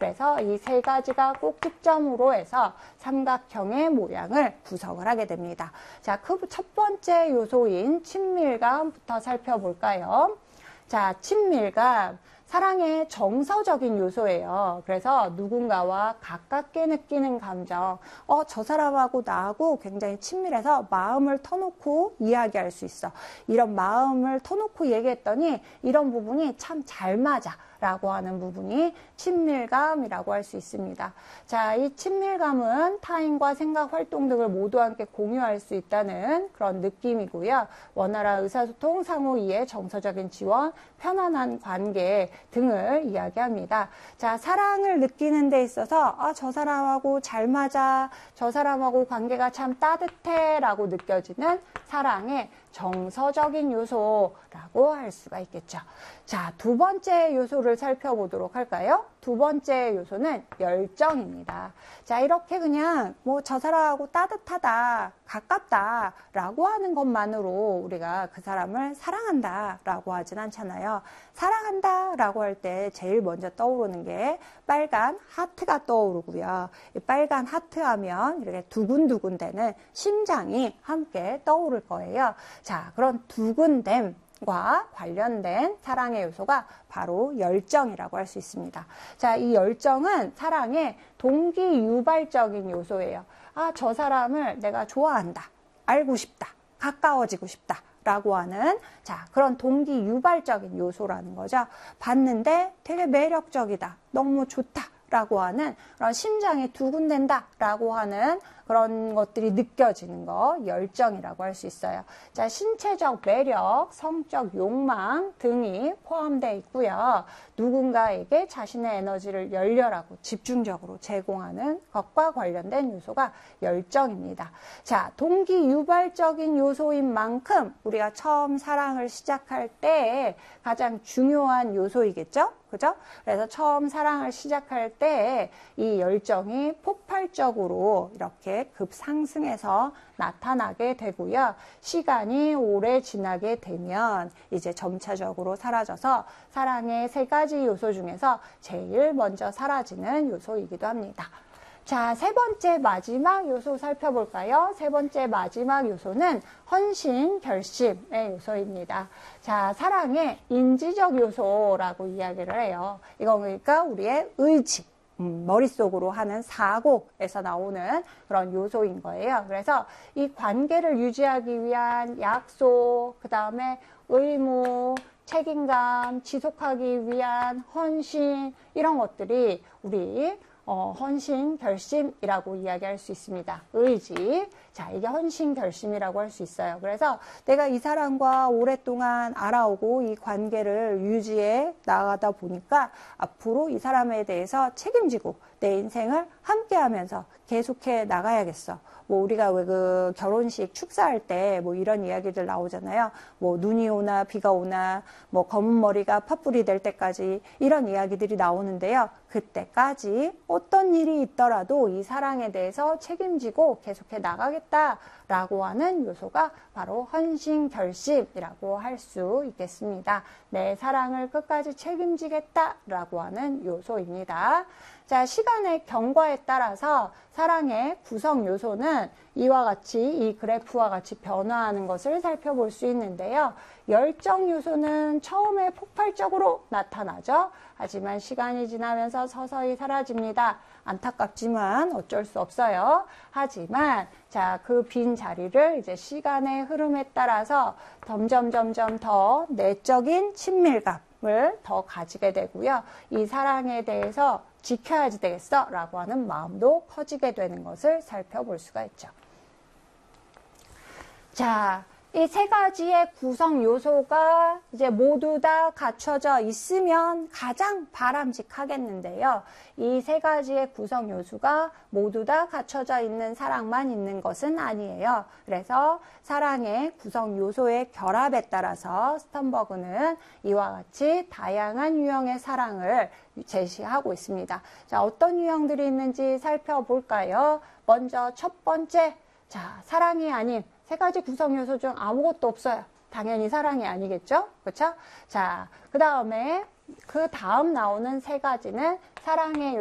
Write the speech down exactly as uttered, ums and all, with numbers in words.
그래서 이 세 가지가 꼭지점으로 해서 삼각형의 모양을 구성을 하게 됩니다. 자, 그 첫 번째 요소인 친밀감부터 살펴볼까요? 자, 친밀감. 사랑의 정서적인 요소예요. 그래서 누군가와 가깝게 느끼는 감정, 어, 저 사람하고 나하고 굉장히 친밀해서 마음을 터놓고 이야기할 수 있어. 이런 마음을 터놓고 얘기했더니 이런 부분이 참 잘 맞아. 라고 하는 부분이 친밀감이라고 할 수 있습니다. 자, 이 친밀감은 타인과 생각, 활동 등을 모두 함께 공유할 수 있다는 그런 느낌이고요. 원활한 의사소통, 상호 이해, 정서적인 지원, 편안한 관계 등을 이야기합니다. 자, 사랑을 느끼는 데 있어서 아, 저 사람하고 잘 맞아, 저 사람하고 관계가 참 따뜻해 라고 느껴지는 사랑의 정서적인 요소라고 할 수가 있겠죠. 자, 두 번째 요소를 살펴보도록 할까요? 두 번째 요소는 열정입니다. 자, 이렇게 그냥 뭐 저 사람하고 따뜻하다, 가깝다 라고 하는 것만으로 우리가 그 사람을 사랑한다 라고 하진 않잖아요. 사랑한다 라고 할 때 제일 먼저 떠오르는 게 빨간 하트가 떠오르고요. 이 빨간 하트 하면 이렇게 두근두근 되는 심장이 함께 떠오를 거예요. 자, 그런 두근댐과 관련된 사랑의 요소가 바로 열정이라고 할 수 있습니다. 자, 이 열정은 사랑의 동기 유발적인 요소예요. 아, 저 사람을 내가 좋아한다, 알고 싶다, 가까워지고 싶다 라고 하는 자, 그런 동기 유발적인 요소라는 거죠. 봤는데 되게 매력적이다, 너무 좋다 라고 하는 그런 심장이 두근댄다 라고 하는 그런 것들이 느껴지는 거 열정이라고 할 수 있어요. 자, 신체적 매력, 성적 욕망 등이 포함되어 있고요. 누군가에게 자신의 에너지를 열렬하고 집중적으로 제공하는 것과 관련된 요소가 열정입니다. 자, 동기 유발적인 요소인 만큼 우리가 처음 사랑을 시작할 때 가장 중요한 요소이겠죠? 그죠? 그래서 처음 사랑을 시작할 때 이 열정이 폭발적으로 이렇게 급상승해서 나타나게 되고요. 시간이 오래 지나게 되면 이제 점차적으로 사라져서 사랑의 세 가지 요소 중에서 제일 먼저 사라지는 요소이기도 합니다. 자, 세 번째 마지막 요소 살펴볼까요? 세 번째 마지막 요소는 헌신, 결심의 요소입니다. 자, 사랑의 인지적 요소라고 이야기를 해요. 이건 그러니까 우리의 의지. 음, 머릿속으로 하는 사고에서 나오는 그런 요소인 거예요. 그래서 이 관계를 유지하기 위한 약속, 그 다음에 의무, 책임감, 지속하기 위한 헌신, 이런 것들이 우리 어, 헌신, 결심이라고 이야기할 수 있습니다. 의지. 자, 이게 헌신, 결심이라고 할 수 있어요. 그래서 내가 이 사람과 오랫동안 알아오고 이 관계를 유지해 나가다 보니까 앞으로 이 사람에 대해서 책임지고 내 인생을 함께 하면서 계속해 나가야겠어. 뭐 우리가 왜 그 결혼식 축사할 때 뭐 이런 이야기들 나오잖아요. 뭐 눈이 오나 비가 오나 뭐 검은 머리가 팥불이 될 때까지 이런 이야기들이 나오는데요. 그때까지 어떤 일이 있더라도 이 사랑에 대해서 책임지고 계속해 나가겠다라고 하는 요소가 바로 헌신 결심이라고 할 수 있겠습니다. 내 사랑을 끝까지 책임지겠다라고 하는 요소입니다. 자, 시간의 경과에 따라서 사랑의 구성 요소는 이와 같이 이 그래프와 같이 변화하는 것을 살펴볼 수 있는데요. 열정 요소는 처음에 폭발적으로 나타나죠. 하지만 시간이 지나면서 서서히 사라집니다. 안타깝지만 어쩔 수 없어요. 하지만 자, 그 빈 자리를 이제 시간의 흐름에 따라서 점점 점점 더 내적인 친밀감을 더 가지게 되고요. 이 사랑에 대해서 지켜야지 되겠어 라고 하는 마음도 커지게 되는 것을 살펴볼 수가 있죠. 자, 이 세 가지의 구성 요소가 이제 모두 다 갖춰져 있으면 가장 바람직하겠는데요. 이 세 가지의 구성 요소가 모두 다 갖춰져 있는 사랑만 있는 것은 아니에요. 그래서 사랑의 구성 요소의 결합에 따라서 스턴버그는 이와 같이 다양한 유형의 사랑을 제시하고 있습니다. 자, 어떤 유형들이 있는지 살펴볼까요? 먼저 첫 번째, 자, 사랑이 아닌 세 가지 구성 요소 중 아무것도 없어요. 당연히 사랑이 아니겠죠? 그렇죠? 자, 그 다음에 그 다음 나오는 세 가지는 사랑의